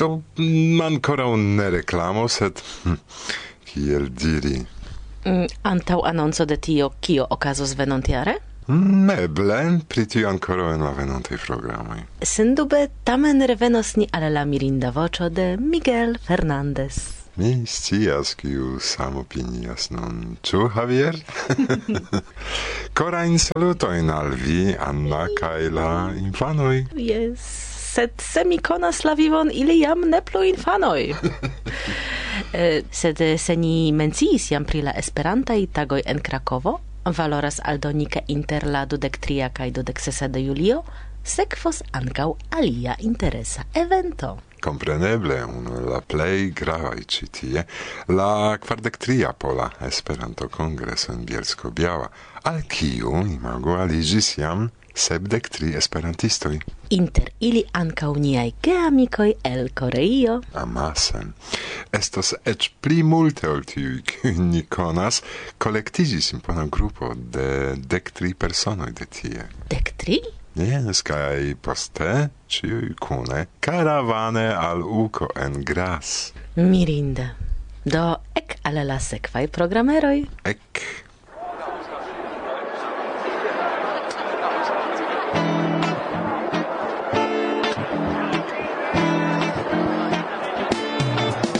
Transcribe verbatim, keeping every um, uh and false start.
To ankoraŭ ne reklamo, sed hm, kiel diri? Mm, antaŭ anonco de tio, kio okazos venontjare? Neble, pri tio ankoraŭ en la venontaj programoj. Sendube tamen revenos ni al la mirinda voĉo de Miguel Fernandez. Mi scias, kiu samopinias nun. Ĉu, Javier? Korajn salutojn al vi, Anna, kaj la infanoj. Yes, sed se mi konas la vivon, ili jam ne plu infanoj. eh, sed se ni menciis jam pri la esperantaj tagoj en Krakovo, valoras aldoni, ke inter la dudek tria kaj dudek sesa de julio sekvos ankaŭ alia interesa evento. Kompreneble, unu el la plej gravaj ĉi tie, la kvardek tria Pola Esperanto-kongreso en Bielsko-Biała, al kiu, imagu, aliĝis jam sepdek tri esperantistoj. Inter ili ankaŭ niaj geamikoj el Koreio. Amase. Estos eĉ pli multe ol tiuj, kiujn ni konas, kolektiĝis impona grupo de dek tri personoj de tie. Dek tri? Jes, kaj poste, ĉiuj kune, karavane al Uko en Graz. Mirinde. Do ek al la sekvaj programeroj. Ek.